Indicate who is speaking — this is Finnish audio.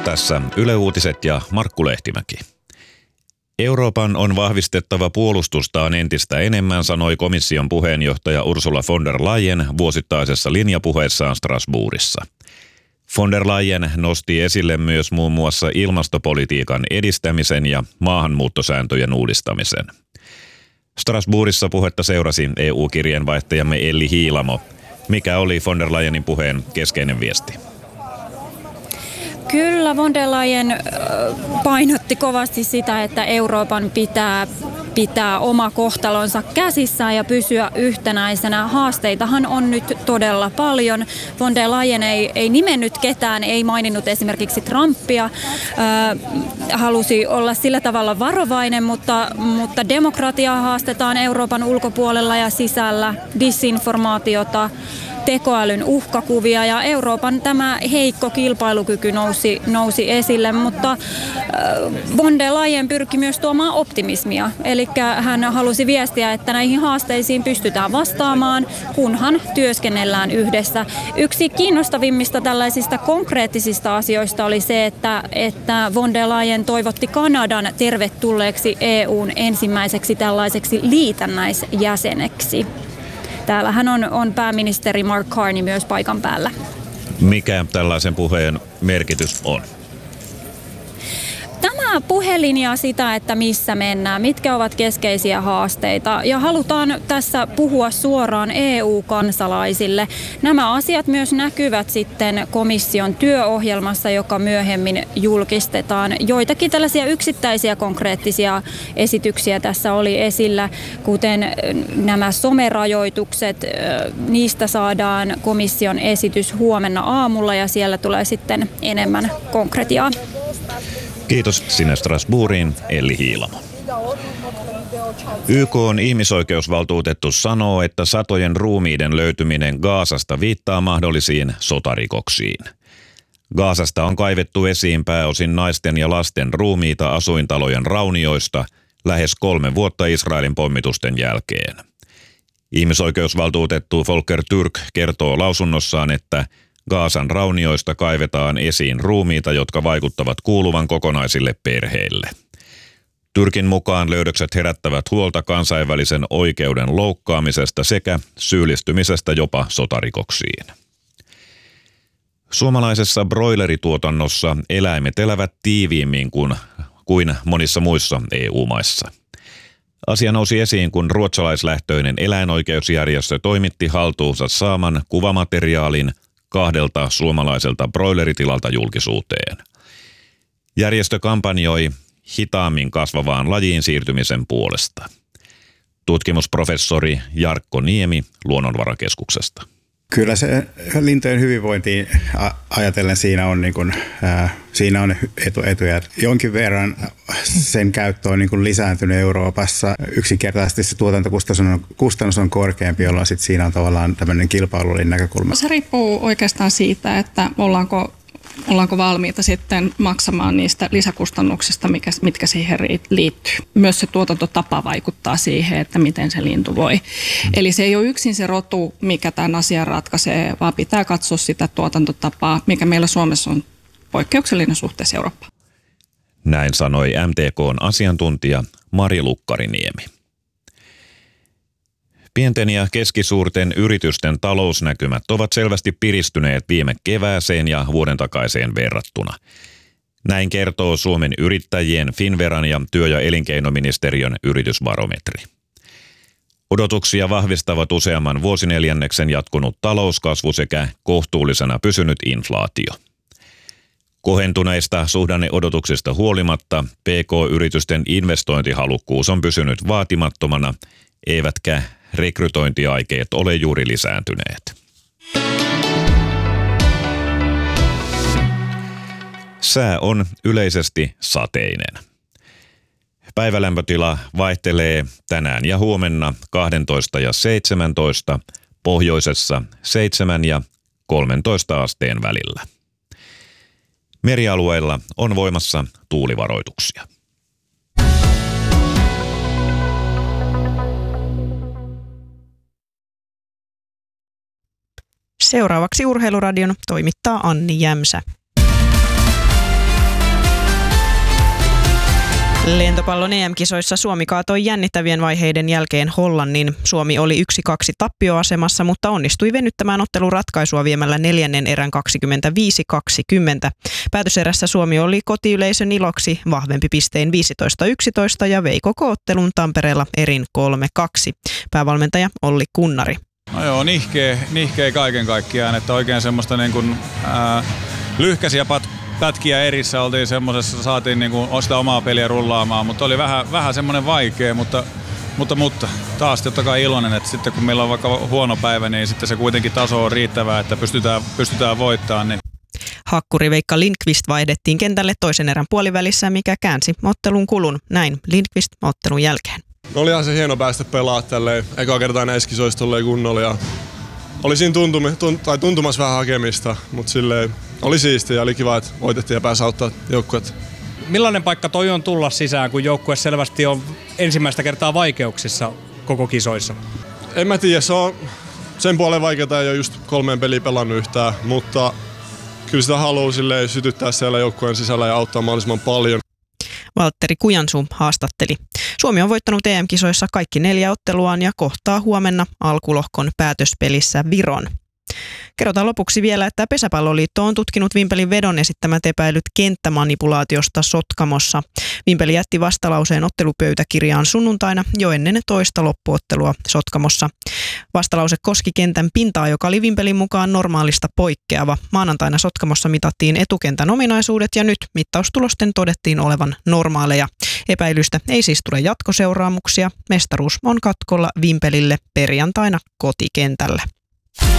Speaker 1: Tässä Yle Uutiset ja Markku Lehtimäki. Euroopan on vahvistettava puolustustaan entistä enemmän, sanoi komission puheenjohtaja Ursula von der Leyen vuosittaisessa linjapuheessaan Strasbourgissa. Von der Leyen nosti esille myös muun muassa ilmastopolitiikan edistämisen ja maahanmuuttosääntöjen uudistamisen. Strasbourgissa puhetta seurasi EU-kirjeenvaihtajamme Elli Hiilamo. Mikä oli von der Leyenin puheen keskeinen viesti?
Speaker 2: Kyllä von der Leyen painotti kovasti sitä, että Euroopan pitää oma kohtalonsa käsissään ja pysyä yhtenäisenä. Haasteitahan on nyt todella paljon. Von der Leyen ei nimennyt ketään, ei maininnut esimerkiksi Trumpia. Halusi olla sillä tavalla varovainen, mutta demokratiaa haastetaan Euroopan ulkopuolella ja sisällä, disinformaatiota, tekoälyn uhkakuvia ja Euroopan tämä heikko kilpailukyky nousi esille, mutta von der Leyen pyrki myös tuomaan optimismia. Eli hän halusi viestiä, että näihin haasteisiin pystytään vastaamaan, kunhan työskennellään yhdessä. Yksi kiinnostavimmista tällaisista konkreettisista asioista oli se, että von der Leyen toivotti Kanadan tervetulleeksi EUn ensimmäiseksi tällaiseksi liitännäisjäseneksi. Täällähän on pääministeri Mark Carney myös paikan päällä.
Speaker 1: Mikä tällaisen puheen merkitys on?
Speaker 2: Tämä puhe linjaa sitä, että missä mennään, mitkä ovat keskeisiä haasteita ja halutaan tässä puhua suoraan EU-kansalaisille. Nämä asiat myös näkyvät sitten komission työohjelmassa, joka myöhemmin julkistetaan. Joitakin tällaisia yksittäisiä konkreettisia esityksiä tässä oli esillä, kuten nämä somerajoitukset. Niistä saadaan komission esitys huomenna aamulla ja siellä tulee sitten enemmän konkretiaa.
Speaker 1: Kiitos sinne Strasbourgiin, Elli Hiilamo. YK:n ihmisoikeusvaltuutettu sanoo, että satojen ruumiiden löytyminen Gazasta viittaa mahdollisiin sotarikoksiin. Gazasta on kaivettu esiin pääosin naisten ja lasten ruumiita asuintalojen raunioista lähes 3 vuotta Israelin pommitusten jälkeen. Ihmisoikeusvaltuutettu Volker Türk kertoo lausunnossaan, että Gazan raunioista kaivetaan esiin ruumiita, jotka vaikuttavat kuuluvan kokonaisille perheille. Türkin mukaan löydökset herättävät huolta kansainvälisen oikeuden loukkaamisesta sekä syyllistymisestä jopa sotarikoksiin. Suomalaisessa broilerituotannossa eläimet elävät tiiviimmin kuin monissa muissa EU-maissa. Asia nousi esiin, kun ruotsalaislähtöinen eläinoikeusjärjestö toimitti haltuunsa saaman kuvamateriaalin 2 suomalaiselta broileritilalta julkisuuteen. Järjestö kampanjoi hitaammin kasvavaan lajiin siirtymisen puolesta. Tutkimusprofessori Jarkko Niemi Luonnonvarakeskuksesta.
Speaker 3: Kyllä se lintujen hyvinvointiin ajatellen siinä on etuja. Jonkin verran sen käyttö on lisääntynyt Euroopassa. Yksinkertaisesti se tuotantokustannus on korkeampi, jolloin sit siinä on tavallaan tämmöinen kilpailullinen näkökulma.
Speaker 4: Se riippuu oikeastaan siitä, että ollaanko valmiita sitten maksamaan niistä lisäkustannuksista, mitkä siihen liittyy. Myös se tuotantotapa vaikuttaa siihen, että miten se lintu voi. Eli se ei ole yksin se rotu, mikä tämän asian ratkaisee, vaan pitää katsoa sitä tuotantotapaa, mikä meillä Suomessa on poikkeuksellinen suhteessa Eurooppaan.
Speaker 1: Näin sanoi MTK:n asiantuntija Mari Lukkariniemi. Pienten ja keskisuurten yritysten talousnäkymät ovat selvästi piristyneet viime kevääseen ja vuoden takaiseen verrattuna. Näin kertoo Suomen yrittäjien, Finnveran ja työ- ja elinkeinoministeriön yritysbarometri. Odotuksia vahvistavat useamman vuosineljänneksen jatkunut talouskasvu sekä kohtuullisena pysynyt inflaatio. Kohentuneista suhdanneodotuksista huolimatta PK-yritysten investointihalukkuus on pysynyt vaatimattomana, eivätkä rekrytointiaikeet ole juuri lisääntyneet. Sää on yleisesti sateinen. Päivälämpötila vaihtelee tänään ja huomenna 12 ja 17, pohjoisessa 7 ja 13 asteen välillä. Merialueilla on voimassa tuulivaroituksia.
Speaker 5: Seuraavaksi Urheiluradion toimittaa Anni Jämsä. Lentopallon EM-kisoissa Suomi kaatoi jännittävien vaiheiden jälkeen Hollannin. Suomi oli 1-2 tappioasemassa, mutta onnistui venyttämään ottelun ratkaisua viemällä 4. erän 25-20. Päätöserässä Suomi oli kotiyleisön iloksi vahvempi pistein 15-11 ja vei koko ottelun Tampereella erin 3-2. Päävalmentaja Olli Kunnari.
Speaker 6: No joo, nihkeä kaiken kaikkiaan, että oikein semmoista niin kuin, lyhkäisiä pätkiä erissä oltiin semmosessa, saatiin niin kuin sitä omaa peliä rullaamaan, mutta oli vähän semmoinen vaikea, mutta taas totta kai iloinen, että sitten kun meillä on vaikka huono päivä, niin sitten se kuitenkin taso on riittävää, että pystytään voittamaan. Niin.
Speaker 5: Hakkuri Veikka Lindqvist vaihdettiin kentälle toisen erän puolivälissä, mikä käänsi ottelun kulun. Näin Lindqvist ottelun jälkeen.
Speaker 7: No olihan se hieno päästä pelaamaan tälleen eka kertaa näissä kisoissa tolleen kunnolla ja oli siinä tuntumassa vähän hakemista, mutta silleen oli siistiä ja oli kiva, että voitettiin ja pääsi auttaa joukkuetta.
Speaker 8: Millainen paikka toi on tulla sisään, kun joukkue selvästi on ensimmäistä kertaa vaikeuksissa koko kisoissa?
Speaker 7: En mä tiedä, se on sen puoleen vaikeaa, ei ole just 3 peliä pelannut yhtään, mutta kyllä sitä haluaa silleen sytyttää siellä joukkueen sisällä ja auttaa mahdollisimman paljon.
Speaker 5: Valtteri Kujansuu haastatteli. Suomi on voittanut EM-kisoissa kaikki 4 otteluaan ja kohtaa huomenna alkulohkon päätöspelissä Viron. Kerrotaan lopuksi vielä, että Pesäpalloliitto on tutkinut Vimpelin vedon esittämät epäilyt kenttämanipulaatiosta Sotkamossa. Vimpeli jätti vastalauseen ottelupöytäkirjaan sunnuntaina jo ennen toista loppuottelua Sotkamossa. Vastalause koski kentän pintaa, joka oli Vimpelin mukaan normaalista poikkeava. Maanantaina Sotkamossa mitattiin etukentän ominaisuudet ja nyt mittaustulosten todettiin olevan normaaleja. Epäilystä ei siis tule jatkoseuraamuksia. Mestaruus on katkolla Vimpelille perjantaina kotikentällä.